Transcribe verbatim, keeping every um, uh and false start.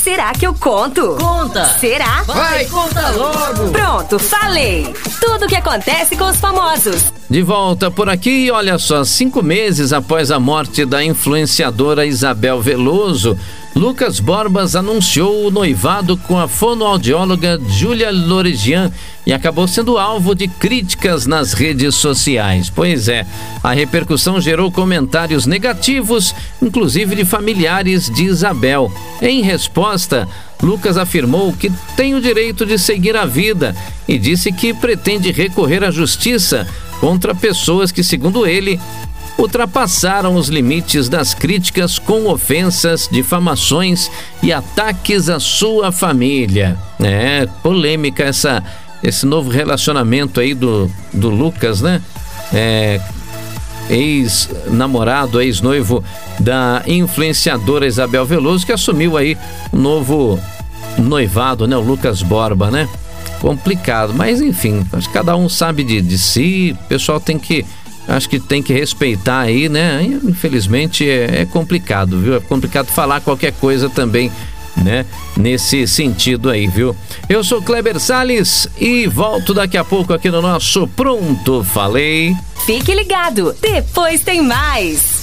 Será que eu conto? Conta! Será? Vai, conta logo! Pronto, falei! Tudo o que acontece com os famosos. De volta por aqui, olha só, cinco meses após a morte da influenciadora Isabel Veloso, Lucas Borbas anunciou o noivado com a fonoaudióloga Júlia Lorigian e acabou sendo alvo de críticas nas redes sociais. Pois é, a repercussão gerou comentários negativos, inclusive de familiares de Isabel. Em resposta, Lucas afirmou que tem o direito de seguir a vida e disse que pretende recorrer à justiça contra pessoas que, segundo ele, ultrapassaram os limites das críticas com ofensas, difamações e ataques à sua família. É polêmica essa, esse novo relacionamento aí do, do Lucas, né? É, ex-namorado, ex-noivo da influenciadora Isabel Veloso, que assumiu aí um novo noivado, né? O Lucas Borba, né? Complicado, mas enfim, acho que cada um sabe de, de si, o pessoal tem que, acho que tem que respeitar aí, né? Infelizmente é, é complicado, viu? É complicado falar qualquer coisa também, né? Nesse sentido aí, viu? Eu sou Kleber Salles e volto daqui a pouco aqui no nosso Pronto Falei. Fique ligado, depois tem mais.